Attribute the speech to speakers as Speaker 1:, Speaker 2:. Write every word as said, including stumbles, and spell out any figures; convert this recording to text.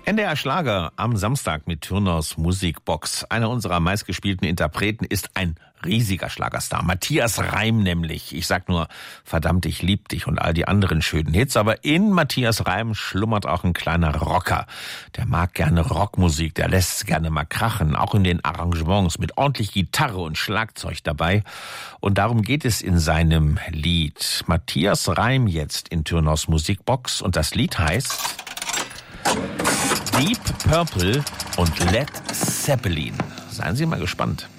Speaker 1: N D R Schlager am Samstag mit Turners Musikbox. Einer unserer meistgespielten Interpreten ist ein riesiger Schlagerstar. Matthias Reim nämlich. Ich sag nur, verdammt, ich lieb dich und all die anderen schönen Hits. Aber in Matthias Reim schlummert auch ein kleiner Rocker. Der mag gerne Rockmusik, der lässt es gerne mal krachen. Auch in den Arrangements mit ordentlich Gitarre und Schlagzeug dabei. Und darum geht es in seinem Lied. Matthias Reim jetzt in Turners Musikbox. Und das Lied heißt Deep Purple und Led Zeppelin. Seien Sie mal gespannt.